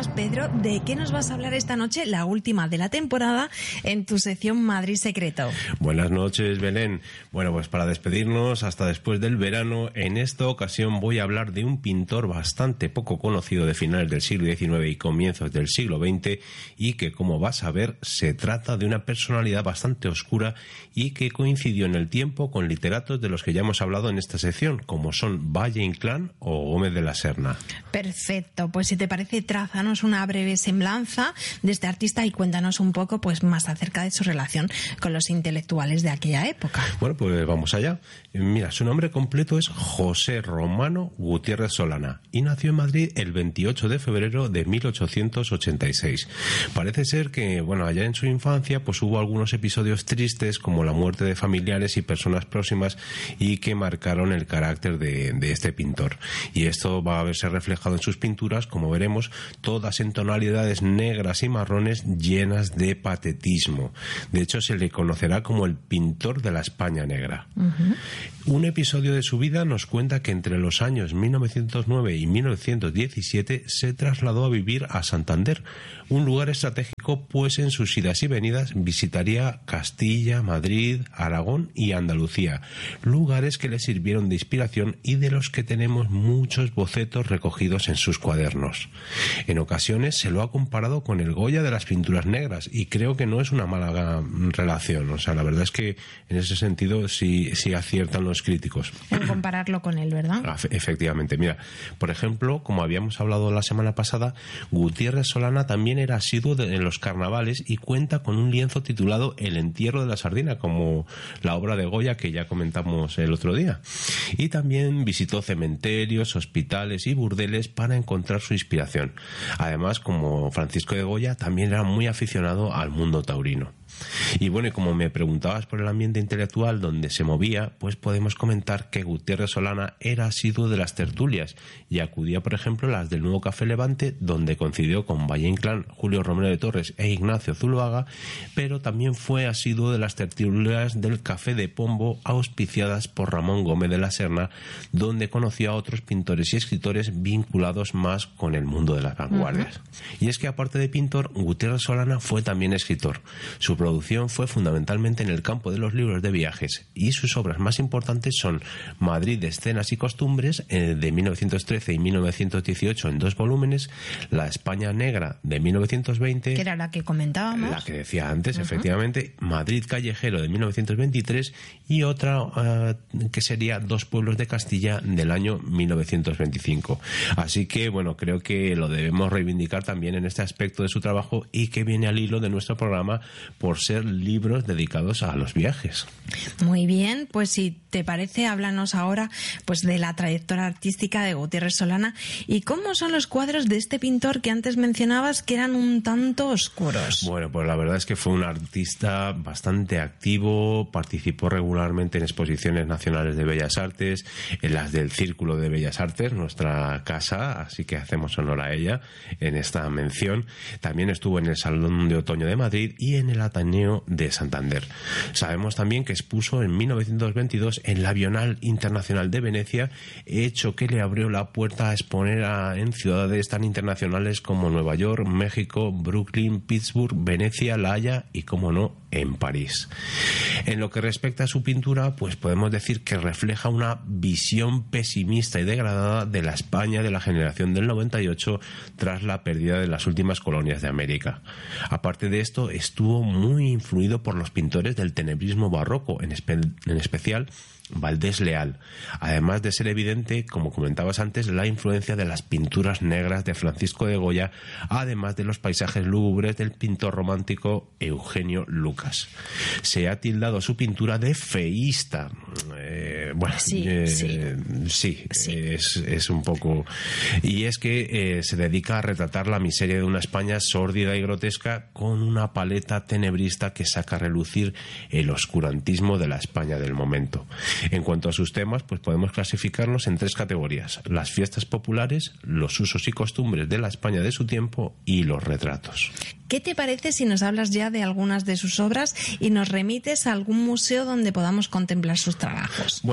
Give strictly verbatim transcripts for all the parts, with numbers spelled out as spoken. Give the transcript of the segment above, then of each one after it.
buenas, Pedro. ¿De qué nos vas a hablar esta noche, la última de la temporada, en tu sección Madrid Secreto? Buenas noches, Belén. Bueno, pues para despedirnos hasta después del verano, en esta ocasión voy a hablar de un pintor bastante poco conocido de finales del siglo diecinueve y comienzos del siglo veinte, y que, como vas a ver, se trata de una personalidad bastante oscura y que coincidió en el tiempo con literatos de los que ya hemos hablado en esta sección, como son Valle Inclán o Gómez de la Serna. Perfecto, pues si te parece, trázanos una breve semblanza de este artista y cuéntanos un poco pues más acerca de su relación con los intelectuales de aquella época. Bueno, pues vamos allá. Mira, su nombre completo es José Romano Gutiérrez Solana y nació en Madrid el veintiocho de febrero de mil ochocientos ochenta y seis. Parece ser que, bueno, allá en su infancia pues hubo algunos episodios tristes como la muerte de familiares y personas próximas y que marcaron el carácter de, de este pintor. Y esto va a verse reflejado en sus pinturas, como veremos, todas en tonalidades negras y marrones llenas de patetismo. De hecho, se le conocerá como el pintor de la España negra. Uh-huh. Un episodio de su vida nos cuenta que entre los años mil novecientos nueve y mil novecientos diecisiete se trasladó a vivir a Santander, un lugar estratégico, pues en sus idas y venidas visitaría Castilla, Madrid, Aragón y Andalucía, lugares que le sirvieron de inspiración y de los que tenemos muchos bocetos recogidos en sus cuadernos. En ocasiones se lo ha comparado con el Goya de las pinturas negras y creo que no es una mala relación. O sea, la verdad es que en ese sentido sí, sí aciertan los críticos. En compararlo con él, ¿verdad? Efectivamente. Mira, por ejemplo, como habíamos hablado la semana pasada, Gutiérrez Solana también era asiduo de, en los carnavales y cuenta con un lienzo titulado El entierro de la sardina, como la obra de Goya que ya comentamos el otro día. Y también visitó cementerios, hospitales y burdeles para encontrar su inspiración. Además, como Francisco de Goya, también era muy aficionado al mundo taurino. Y bueno, y como me preguntabas por el ambiente intelectual donde se movía, pues podemos comentar que Gutiérrez Solana era asiduo de las tertulias y acudía, por ejemplo, a las del Nuevo Café Levante, donde coincidió con Valle Inclán, Julio Romero de Torres e Ignacio Zuloaga, pero también fue asiduo de las tertulias del Café de Pombo, auspiciadas por Ramón Gómez de la Serna, donde conoció a otros pintores y escritores vinculados más con el mundo de las vanguardias. Uh-huh. Y es que, aparte de pintor, Gutiérrez Solana fue también escritor. Su producción fue fundamentalmente en el campo de los libros de viajes y sus obras más importantes son Madrid de escenas y costumbres de mil novecientos trece y mil novecientos dieciocho en dos volúmenes, La España negra de mil novecientos veinte, que era la que comentábamos, la que decía antes, uh-huh. efectivamente, Madrid callejero de mil novecientos veintitrés y otra uh, que sería Dos pueblos de Castilla del año mil novecientos veinticinco. Así que bueno, creo que lo debemos reivindicar también en este aspecto de su trabajo y que viene al hilo de nuestro programa por ser libros dedicados a los viajes. Muy bien, pues si te parece, háblanos ahora pues de la trayectoria artística de Gutiérrez Solana y cómo son los cuadros de este pintor que antes mencionabas que eran un tanto oscuros. Bueno, pues la verdad es que fue un artista bastante activo, participó regularmente en exposiciones nacionales de Bellas Artes, en las del Círculo de Bellas Artes, nuestra casa, así que hacemos honor a ella en esta mención. También estuvo en el Salón de Otoño de Madrid y en el Ateneo de Santander. Sabemos también que expuso en mil novecientos veintidós en la Bienal Internacional de Venecia, hecho que le abrió la puerta a exponer a, en ciudades tan internacionales como Nueva York, México, Brooklyn, Pittsburgh, Venecia, La Haya y, como no, en París. En lo que respecta a su pintura, pues podemos decir que refleja una visión pesimista y degradada de la España de la generación del noventa y ocho tras la pérdida de las últimas colonias de América. Aparte de esto, estuvo muy influido por los pintores del tenebrismo barroco, en, espe- en especial Valdés Leal, además de ser evidente, como comentabas antes, la influencia de las pinturas negras de Francisco de Goya, además de los paisajes lúgubres del pintor romántico Eugenio Lucas. Se ha tildado su pintura de feísta. Eh, bueno, sí, eh, sí. sí, sí. Es, es un poco... Y es que eh, se dedica a retratar la miseria de una España sórdida y grotesca con una paleta tenebrista que saca a relucir el oscurantismo de la España del momento. En cuanto a sus temas, pues podemos clasificarlos en tres categorías: las fiestas populares, los usos y costumbres de la España de su tiempo y los retratos. ¿Qué te parece si nos hablas ya de algunas de sus obras y nos remites a algún museo donde podamos contemplar sus trabajos? Bueno,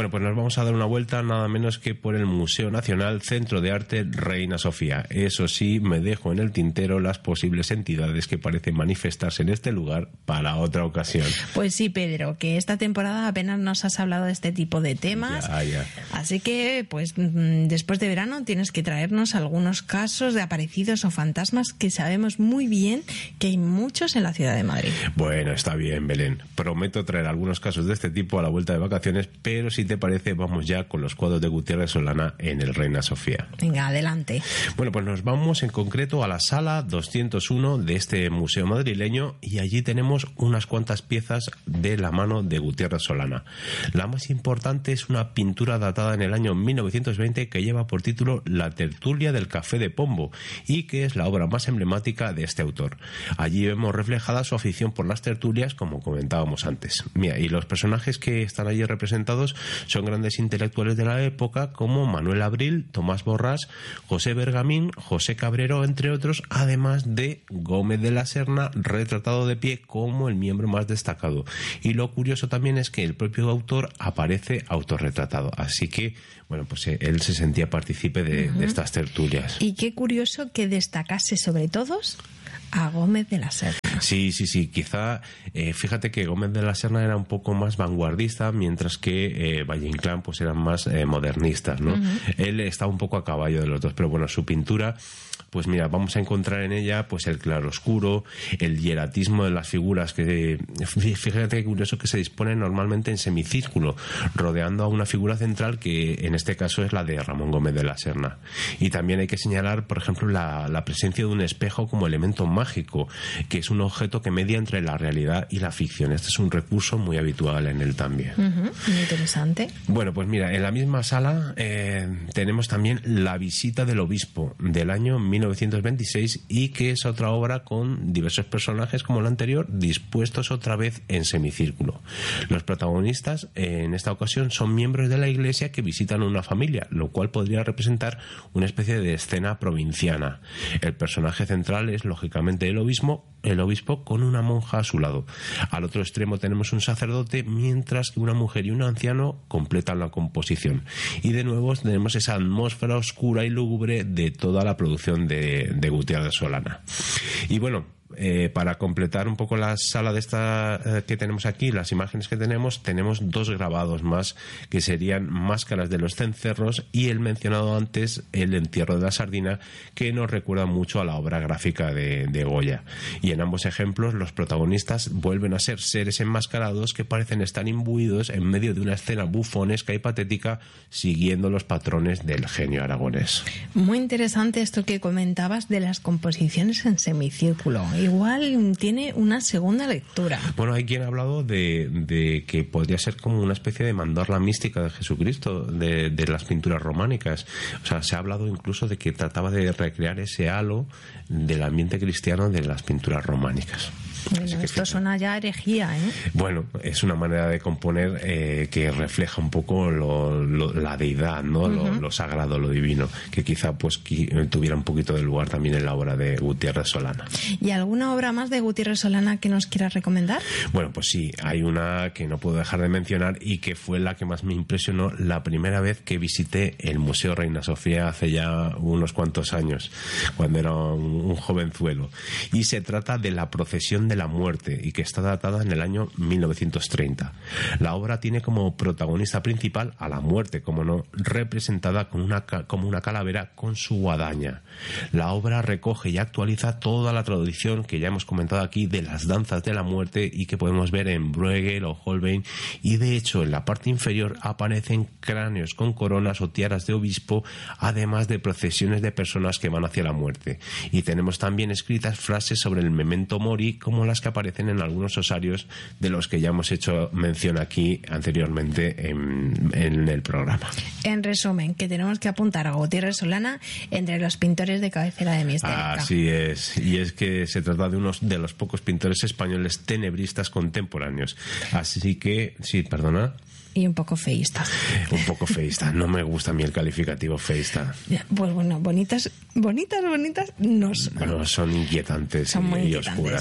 Bueno, pues nos vamos a dar una vuelta nada menos que por el Museo Nacional Centro de Arte Reina Sofía. Eso sí, me dejo en el tintero las posibles entidades que parecen manifestarse en este lugar para otra ocasión. Pues sí, Pedro, que esta temporada apenas nos has hablado de este tipo de temas. Ya, ya. Así que, pues después de verano tienes que traernos algunos casos de aparecidos o fantasmas, que sabemos muy bien que hay muchos en la ciudad de Madrid. Bueno, está bien, Belén. Prometo traer algunos casos de este tipo a la vuelta de vacaciones, pero si te parece, vamos ya con los cuadros de Gutiérrez Solana en el Reina Sofía. Venga, adelante. Bueno, pues nos vamos en concreto a la sala doscientos uno de este museo madrileño, y allí tenemos unas cuantas piezas de la mano de Gutiérrez Solana. La más importante es una pintura datada en el año mil novecientos veinte que lleva por título La tertulia del café de Pombo, y que es la obra más emblemática de este autor. Allí vemos reflejada su afición por las tertulias, como comentábamos antes. Mira, y los personajes que están allí representados son grandes intelectuales de la época, como Manuel Abril, Tomás Borrás, José Bergamín, José Cabrero, entre otros, además de Gómez de la Serna, retratado de pie como el miembro más destacado. Y lo curioso también es que el propio autor aparece autorretratado, así que, bueno, pues él se sentía partícipe de, uh-huh. de estas tertulias. Y qué curioso que destacase sobre todos a Gómez de la Serna. Sí, sí, sí. Quizá, eh, fíjate que Gómez de la Serna era un poco más vanguardista, mientras que eh, Valle Inclán pues eran más eh, modernistas, ¿no? Uh-huh. Él estaba un poco a caballo de los dos, pero bueno, su pintura, pues mira, vamos a encontrar en ella pues el claroscuro, el hieratismo de las figuras, que fíjate qué curioso que se disponen normalmente en semicírculo, rodeando a una figura central que en este caso es la de Ramón Gómez de la Serna. Y también hay que señalar, por ejemplo, la, la presencia de un espejo como elemento mágico, que es un objeto que media entre la realidad y la ficción. Este es un recurso muy habitual en él también. Uh-huh, muy interesante. Bueno, pues mira, en la misma sala eh, tenemos también La visita del obispo, del año mil novecientos veintiséis, y que es otra obra con diversos personajes como la anterior, dispuestos otra vez en semicírculo. Los protagonistas eh, en esta ocasión son miembros de la iglesia que visitan una familia, lo cual podría representar una especie de escena provinciana. El personaje central es lógicamente el obispo, el obispo con una monja a su lado. Al otro extremo tenemos un sacerdote, mientras que una mujer y un anciano completan la composición. Y de nuevo tenemos esa atmósfera oscura y lúgubre de toda la producción de, de Gutiérrez Solana. Y bueno, Eh, para completar un poco la sala de esta eh, que tenemos aquí, las imágenes que tenemos, tenemos dos grabados más, que serían Máscaras de los cencerros y el mencionado antes El entierro de la sardina, que nos recuerda mucho a la obra gráfica de, de Goya. Y en ambos ejemplos los protagonistas vuelven a ser seres enmascarados que parecen estar imbuidos en medio de una escena bufonesca y patética, siguiendo los patrones del genio aragonés. Muy interesante esto que comentabas de las composiciones en semicírculo. Igual tiene una segunda lectura. Bueno, hay quien ha hablado de, de que podría ser como una especie de mandorla mística de Jesucristo, de, de las pinturas románicas. O sea, se ha hablado incluso de que trataba de recrear ese halo del ambiente cristiano de las pinturas románicas. Bueno, esto fíjate, suena ya herejía, ¿eh? Bueno, es una manera de componer eh, que refleja un poco lo, lo, la deidad, ¿no? Uh-huh. Lo, lo sagrado, lo divino, que quizá pues tuviera un poquito de lugar también en la obra de Gutiérrez Solana. ¿Y alguna obra más de Gutiérrez Solana que nos quieras recomendar? Bueno, pues sí, hay una que no puedo dejar de mencionar y que fue la que más me impresionó la primera vez que visité el Museo Reina Sofía hace ya unos cuantos años, cuando era un, un jovenzuelo. Y se trata de La procesión de la muerte, y que está datada en el año mil novecientos treinta. La obra tiene como protagonista principal a la muerte, como no, representada con una, como una calavera con su guadaña. La obra recoge y actualiza toda la tradición que ya hemos comentado aquí de las danzas de la muerte y que podemos ver en Bruegel o Holbein, y de hecho en la parte inferior aparecen cráneos con coronas o tiaras de obispo, además de procesiones de personas que van hacia la muerte. Y tenemos también escritas frases sobre el memento mori, como las que aparecen en algunos osarios de los que ya hemos hecho mención aquí anteriormente en, en el programa. En resumen, que tenemos que apuntar a Gutiérrez Solana entre los pintores de cabecera de Mistérica. Así es, y es que se trata de uno de los pocos pintores españoles tenebristas contemporáneos. Así que, sí, perdona. Y un poco feísta. Un poco feísta. No me gusta a mí el calificativo feísta. Pues bueno, bonitas, bonitas, bonitas no son. Bueno, son inquietantes son y, y oscuras. Uh-huh.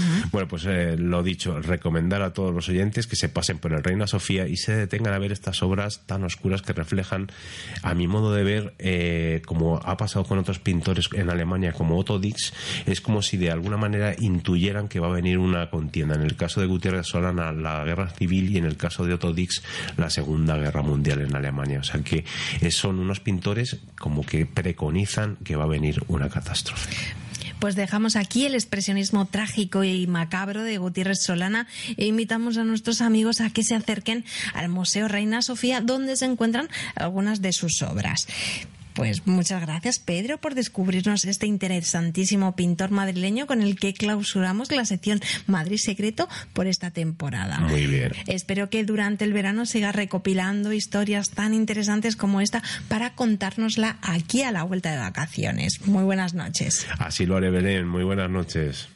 Uh-huh. Bueno, pues eh, lo dicho, recomendar a todos los oyentes que se pasen por el Reina Sofía y se detengan a ver estas obras tan oscuras que reflejan, a mi modo de ver, eh, como ha pasado con otros pintores en Alemania como Otto Dix, es como si de alguna manera intuyeran que va a venir una contienda. En el caso de Gutiérrez Solana, la guerra civil, y en el caso de Otto Dix, la Segunda Guerra Mundial en Alemania. O sea que son unos pintores como que preconizan que va a venir una catástrofe. Pues dejamos aquí el expresionismo trágico y macabro de Gutiérrez Solana e invitamos a nuestros amigos a que se acerquen al Museo Reina Sofía, donde se encuentran algunas de sus obras. Pues muchas gracias, Pedro, por descubrirnos este interesantísimo pintor madrileño con el que clausuramos la sección Madrid Secreto por esta temporada. Muy bien. Espero que durante el verano siga recopilando historias tan interesantes como esta para contárnosla aquí a la vuelta de vacaciones. Muy buenas noches. Así lo haré, Belén. Muy buenas noches.